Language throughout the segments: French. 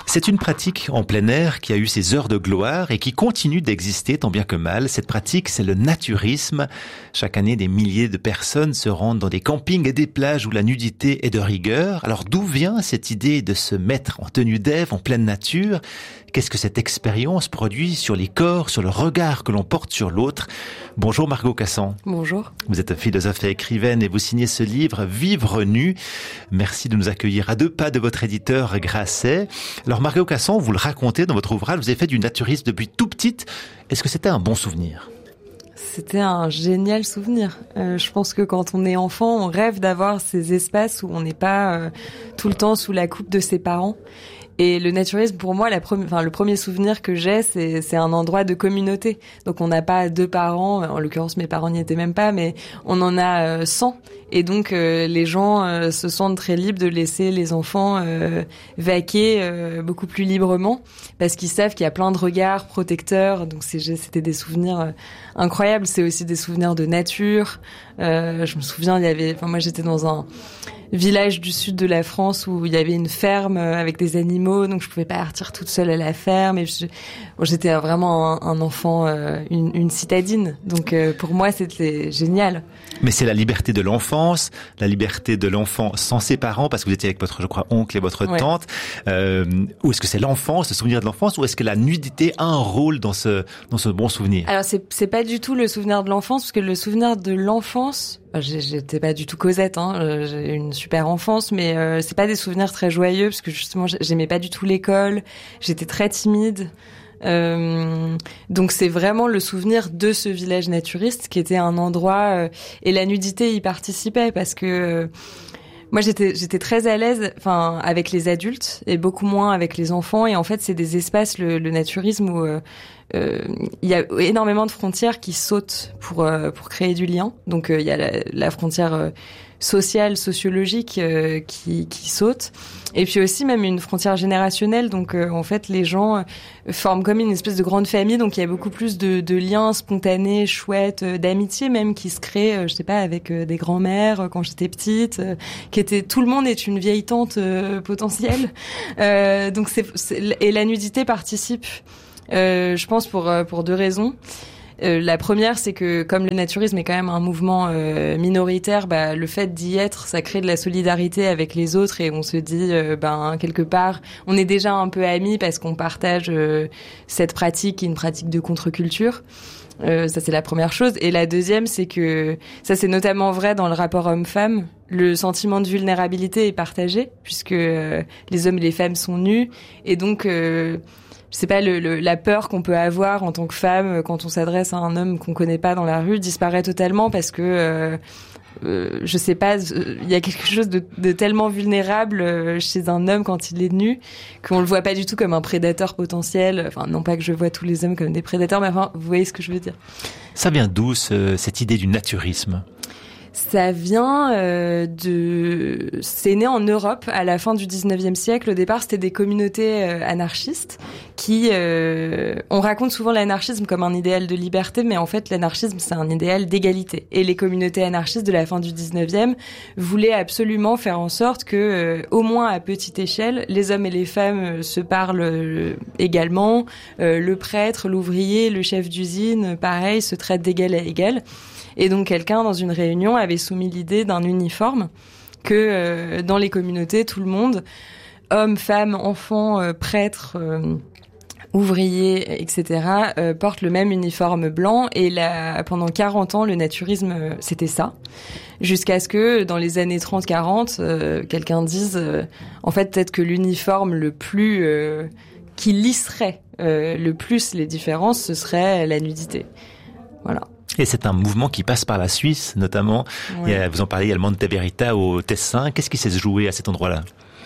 C'est une pratique en plein air qui a eu ses heures de gloire et qui continue d'exister tant bien que mal. Cette pratique, c'est le naturisme. Chaque année, des milliers de personnes se rendent dans des campings et des plages où la nudité est de rigueur. Alors d'où vient cette idée de se mettre en tenue d'Ève en pleine nature ? Qu'est-ce que cette expérience produit sur les corps, sur le regard que l'on porte sur l'autre ? Bonjour Margot Cassan. Bonjour. Vous êtes philosophe et écrivaine et vous signez ce livre Vivre nu. Merci de nous accueillir à 2 pas de votre éditeur Grasset. Alors Margot Cassan, vous le racontez dans votre ouvrage, vous avez fait du naturisme depuis tout petite. Est-ce que c'était un bon souvenir ? C'était un génial souvenir. Je pense que quand on est enfant, on rêve d'avoir ces espaces où on n'est pas tout le temps sous la coupe de ses parents. Et le naturisme, pour moi, le premier souvenir que j'ai, c'est un endroit de communauté. Donc on n'a pas 2 parents, en l'occurrence mes parents n'y étaient même pas, mais on en a 100. Et donc les gens se sentent très libres de laisser les enfants vaquer beaucoup plus librement, parce qu'ils savent qu'il y a plein de regards protecteurs. Donc c'était des souvenirs incroyables. C'est aussi des souvenirs de nature. Je me souviens, moi j'étais dans un village du sud de la France où il y avait une ferme avec des animaux, donc je pouvais pas partir toute seule à la ferme. Et j'étais vraiment un enfant, une citadine. Donc pour moi, c'était génial. Mais c'est la liberté de l'enfance, la liberté de l'enfant sans ses parents, parce que vous étiez avec votre, je crois, oncle et votre tante. Ou est-ce que c'est l'enfance, le souvenir de l'enfance, ou est-ce que la nudité a un rôle dans ce bon souvenir ? Alors c'est pas du tout le souvenir de l'enfance, parce que le souvenir de l'enfance, j'étais pas du tout Cosette, j'ai eu une super enfance, mais c'est pas des souvenirs très joyeux, parce que justement j'aimais pas du tout l'école, j'étais très timide. Donc c'est vraiment le souvenir de ce village naturiste qui était un endroit et la nudité y participait, parce que moi j'étais très à l'aise avec les adultes et beaucoup moins avec les enfants, et en fait c'est des espaces, le naturisme, où il y a énormément de frontières qui sautent pour créer du lien. Donc il y a la frontière sociale, sociologique qui saute, et puis aussi même une frontière générationnelle. Donc en fait les gens forment comme une espèce de grande famille, donc il y a beaucoup plus de liens spontanés, chouettes, d'amitié même qui se créent, je sais pas, avec des grands-mères quand j'étais petite, tout le monde est une vieille tante potentielle. Donc et la nudité participe, je pense pour 2 raisons. La première, c'est que comme le naturisme est quand même un mouvement minoritaire, le fait d'y être, ça crée de la solidarité avec les autres, et on se dit, quelque part, on est déjà un peu amis parce qu'on partage cette pratique, qui est une pratique de contre-culture. Ça, c'est la première chose. Et la deuxième, c'est que ça, c'est notamment vrai dans le rapport homme-femme. Le sentiment de vulnérabilité est partagé, puisque les hommes et les femmes sont nus, et donc je sais pas, la peur qu'on peut avoir en tant que femme quand on s'adresse à un homme qu'on connaît pas dans la rue disparaît totalement, parce que je sais pas, il y a quelque chose de tellement vulnérable chez un homme quand il est nu, qu'on le voit pas du tout comme un prédateur potentiel. Enfin, non pas que je vois tous les hommes comme des prédateurs, mais vous voyez ce que je veux dire. Ça vient d'où cette idée du naturisme ? Ça vient c'est né en Europe à la fin du 19e siècle. Au départ, c'était des communautés anarchistes qui on raconte souvent l'anarchisme comme un idéal de liberté, mais en fait l'anarchisme, c'est un idéal d'égalité. Et les communautés anarchistes de la fin du 19e voulaient absolument faire en sorte que au moins à petite échelle, les hommes et les femmes se parlent également, le prêtre, l'ouvrier, le chef d'usine, pareil, se traitent d'égal à égal. Et donc quelqu'un dans une réunion avait soumis l'idée d'un uniforme, que dans les communautés, tout le monde, hommes, femmes, enfants, prêtres, ouvriers, etc., portent le même uniforme blanc. Et pendant 40 ans, le naturisme, c'était ça. Jusqu'à ce que, dans les années 30-40, quelqu'un dise, en fait, peut-être que l'uniforme le plus qui lisserait le plus les différences, ce serait la nudité. Voilà. Et c'est un mouvement qui passe par la Suisse, notamment. Ouais. Vous en parlez également de Monte Verita au Tessin. Qu'est-ce qui s'est joué à cet endroit-là ?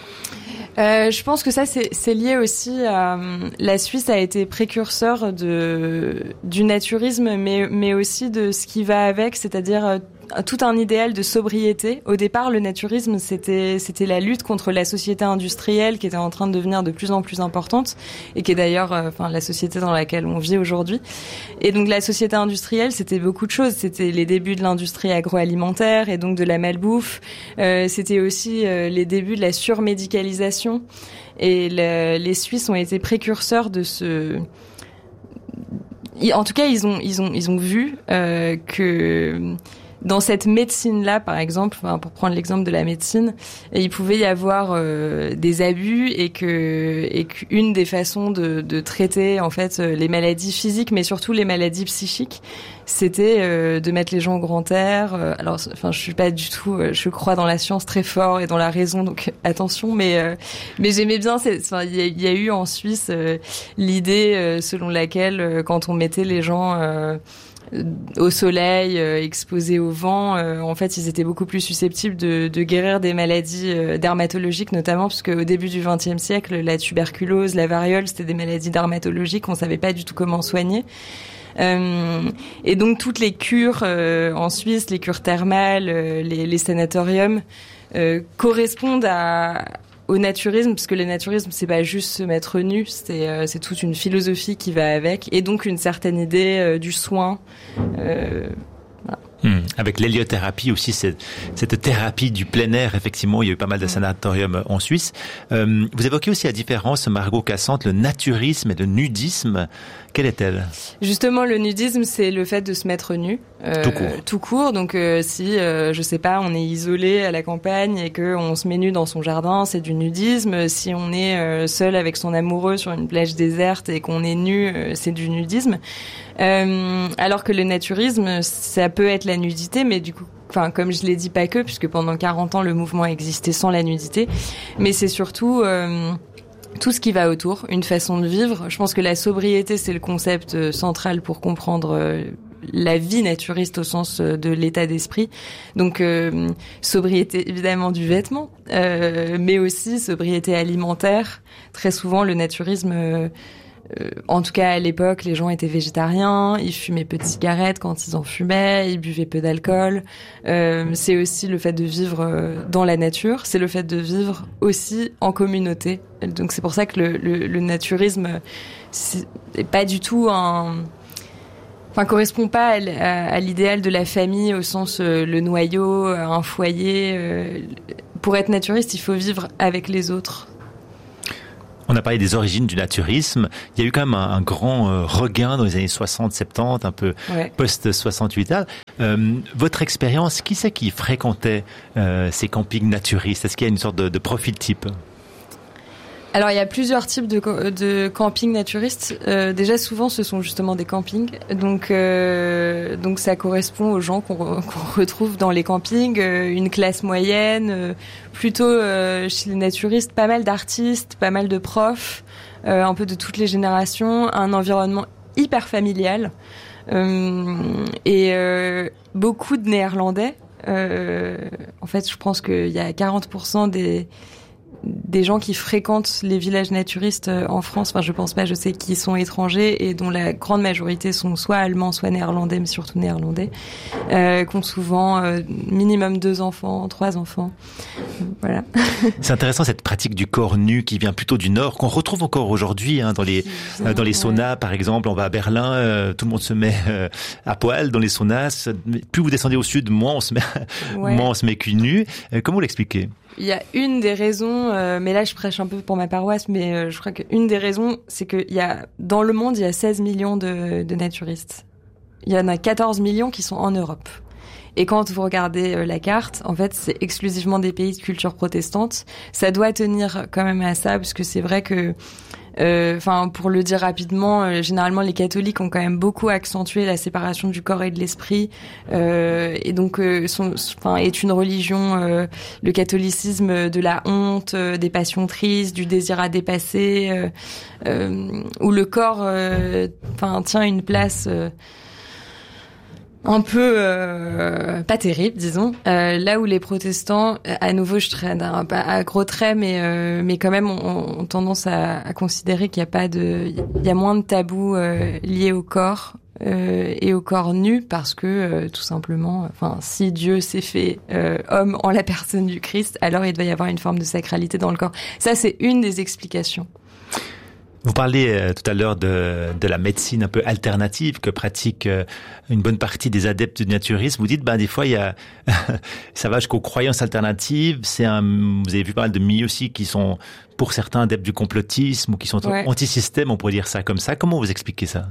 Je pense que ça c'est lié aussi à la Suisse a été précurseur du naturisme, mais aussi de ce qui va avec, c'est-à-dire tout un idéal de sobriété. Au départ, le naturisme, c'était la lutte contre la société industrielle qui était en train de devenir de plus en plus importante et qui est d'ailleurs, la société dans laquelle on vit aujourd'hui. Et donc, la société industrielle, c'était beaucoup de choses. C'était les débuts de l'industrie agroalimentaire et donc de la malbouffe. C'était aussi les débuts de la surmédicalisation. Et les Suisses ont été précurseurs de ce... En tout cas, ils ont vu que dans cette médecine-là, par exemple, pour prendre l'exemple de la médecine, il pouvait y avoir des abus et qu'une des façons de traiter en fait les maladies physiques, mais surtout les maladies psychiques, c'était de mettre les gens au grand air. Alors, je suis pas du tout, je crois dans la science très fort et dans la raison, donc attention. Mais j'aimais bien. Il y a eu en Suisse l'idée selon laquelle quand on mettait les gens au soleil, exposés au vent, en fait, ils étaient beaucoup plus susceptibles de guérir des maladies dermatologiques, notamment parce qu'au début du XXe siècle, la tuberculose, la variole, c'était des maladies dermatologiques, on savait pas du tout comment soigner. Et donc toutes les cures en Suisse, les cures thermales, les sanatoriums correspondent au naturisme, parce que le naturisme, c'est pas juste se mettre nu, c'est toute une philosophie qui va avec, et donc une certaine idée du soin. Voilà. Avec l'héliothérapie aussi, cette thérapie du plein air, effectivement, il y a eu pas mal de sanatoriums en Suisse. Vous évoquez aussi la différence, Margot Cassante, le naturisme et le nudisme. Quelle est-elle ? Justement, le nudisme, c'est le fait de se mettre nu. Tout court. Donc, si, je sais pas, on est isolé à la campagne et qu'on se met nu dans son jardin, c'est du nudisme. Si on est seul avec son amoureux sur une plage déserte et qu'on est nu, c'est du nudisme. Alors que le naturisme, ça peut être la nudité, mais du coup, comme je l'ai dit, pas que, puisque pendant 40 ans, le mouvement existait sans la nudité. Mais c'est surtout tout ce qui va autour, une façon de vivre. Je pense que la sobriété, c'est le concept central pour comprendre la vie naturiste au sens de l'état d'esprit. Donc, sobriété, évidemment, du vêtement, mais aussi sobriété alimentaire. Très souvent, le naturisme... en tout cas, à l'époque, les gens étaient végétariens, ils fumaient peu de cigarettes quand ils en fumaient, ils buvaient peu d'alcool. C'est aussi le fait de vivre dans la nature, c'est le fait de vivre aussi en communauté. Donc c'est pour ça que le naturisme, c'est pas du tout correspond pas à l'idéal de la famille au sens le noyau, un foyer. Pour être naturiste, il faut vivre avec les autres. On a parlé des origines du naturisme. Il y a eu quand même un grand regain dans les années 60-70, un peu post-68. Votre expérience, qui c'est qui fréquentait ces campings naturistes ? Est-ce qu'il y a une sorte de profil type ? Alors, il y a plusieurs types de campings naturistes. Déjà, souvent, ce sont justement des campings. Donc ça correspond aux gens qu'on retrouve dans les campings. Une classe moyenne, plutôt chez les naturistes, pas mal d'artistes, pas mal de profs, un peu de toutes les générations, un environnement hyper familial et beaucoup de Néerlandais. En fait, je pense qu'il y a 40% des gens qui fréquentent les villages naturistes en France, je pense pas, je sais qui sont étrangers et dont la grande majorité sont soit allemands, soit néerlandais, mais surtout néerlandais, qui ont souvent minimum 2 enfants, 3 enfants. Voilà. C'est intéressant cette pratique du corps nu qui vient plutôt du Nord, qu'on retrouve encore aujourd'hui dans les saunas, par exemple. On va à Berlin, tout le monde se met à poil dans les saunas. Plus vous descendez au sud, moins on se met cul nu. Comment vous l'expliquez ? Il y a une des raisons, mais là je prêche un peu pour ma paroisse, mais je crois qu'une des raisons, c'est que dans le monde, il y a 16 millions de naturistes. Il y en a 14 millions qui sont en Europe. Et quand vous regardez la carte, en fait, c'est exclusivement des pays de culture protestante. Ça doit tenir quand même à ça, parce que c'est vrai que pour le dire rapidement, généralement les catholiques ont quand même beaucoup accentué la séparation du corps et de l'esprit, et donc est une religion, le catholicisme, de la honte, des passions tristes, du désir à dépasser, où le corps tient une place un peu pas terrible, disons. Là où les protestants, à nouveau, je traîne à gros traits, mais quand même, ont tendance à considérer qu'il y a moins de tabous liés au corps et au corps nu parce que tout simplement, enfin, si Dieu s'est fait homme en la personne du Christ, alors il doit y avoir une forme de sacralité dans le corps. Ça, c'est une des explications. Vous parlez tout à l'heure de la médecine un peu alternative que pratique une bonne partie des adeptes du naturisme. Vous dites, des fois, il y a, ça va jusqu'aux croyances alternatives. Vous avez vu pas mal de milieux aussi qui sont, pour certains, adeptes du complotisme ou qui sont anti-système, on pourrait dire ça comme ça. Comment vous expliquez ça?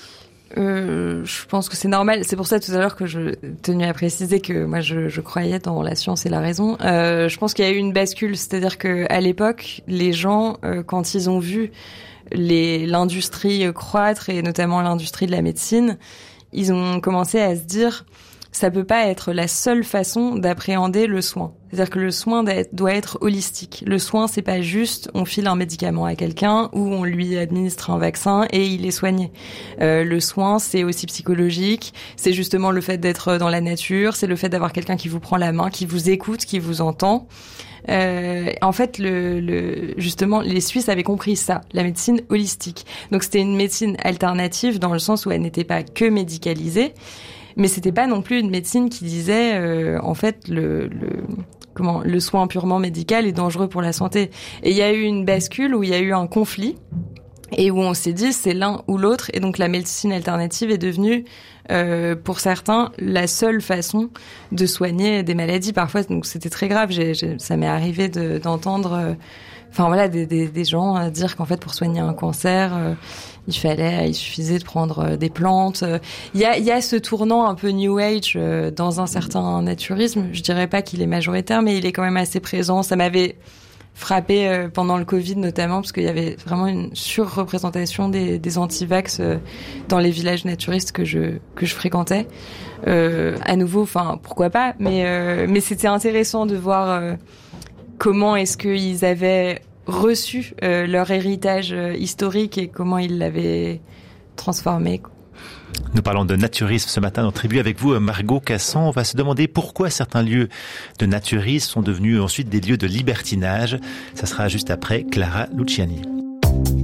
Je pense que c'est normal. C'est pour ça tout à l'heure que je tenais à préciser que moi je croyais dans la science et la raison. Je pense qu'il y a eu une bascule, c'est-à-dire que à l'époque, les gens, quand ils ont vu l'industrie croître et notamment l'industrie de la médecine, ils ont commencé à se dire ça peut pas être la seule façon d'appréhender le soin. C'est-à-dire que le soin doit être holistique. Le soin, c'est pas juste on file un médicament à quelqu'un ou on lui administre un vaccin et il est soigné. Le soin, c'est aussi psychologique. C'est justement le fait d'être dans la nature. C'est le fait d'avoir quelqu'un qui vous prend la main, qui vous écoute, qui vous entend. En fait, justement, les Suisses avaient compris ça, la médecine holistique. Donc, c'était une médecine alternative dans le sens où elle n'était pas que médicalisée, mais c'était pas non plus une médecine qui disait, en fait, le soin purement médical est dangereux pour la santé. Et il y a eu une bascule où il y a eu un conflit et où on s'est dit c'est l'un ou l'autre. Et donc, la médecine alternative est devenue pour certains la seule façon de soigner des maladies. Parfois, donc c'était très grave. Ça m'est arrivé d'entendre, des gens dire qu'en fait pour soigner un cancer, il suffisait de prendre des plantes. Il y a ce tournant un peu New Age dans un certain naturisme. Je dirais pas qu'il est majoritaire, mais il est quand même assez présent. Ça m'avait frappé pendant le Covid notamment parce qu'il y avait vraiment une surreprésentation des anti-vax dans les villages naturistes que je fréquentais. À nouveau, pourquoi pas, mais c'était intéressant de voir comment est-ce qu'ils avaient reçu leur héritage historique et comment ils l'avaient transformé. Nous parlons de naturisme ce matin dans Tribu avec vous, Margot Casson. On va se demander pourquoi certains lieux de naturisme sont devenus ensuite des lieux de libertinage. Ça sera juste après Clara Luciani.